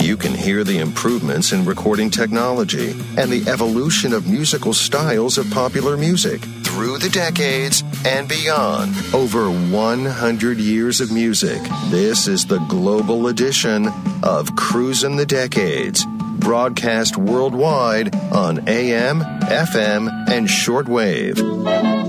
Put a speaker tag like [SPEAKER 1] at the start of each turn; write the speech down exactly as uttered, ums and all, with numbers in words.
[SPEAKER 1] you can hear the improvements in recording technology and the evolution of musical styles of popular music through the decades and beyond. Over one hundred years of music. This is the global edition of Cruisin' the Decades, broadcast worldwide on A M, F M, and shortwave.